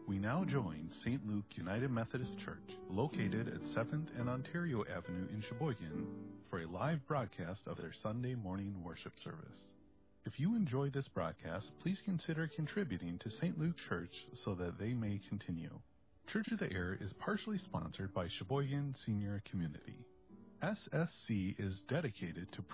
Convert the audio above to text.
We now join St. Luke United Methodist Church, located at 7th and Ontario Avenue in Sheboygan, for a live broadcast of their Sunday morning worship service. If you enjoy this broadcast, please consider contributing to St. Luke Church so that they may continue. Church of the Air is partially sponsored by Sheboygan Senior Community. SSC is dedicated to